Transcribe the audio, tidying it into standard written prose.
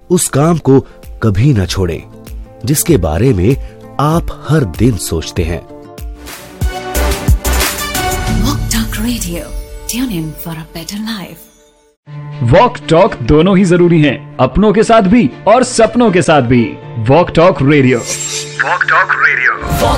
उस काम को कभी न छोड़ें जिसके बारे में आप हर दिन सोचते हैं। Walk talk radio, tune in for a better life. Walk talk दोनों ही जरूरी हैं, अपनों के साथ भी और सपनों के साथ भी। Walk talk radio. Walk talk radio.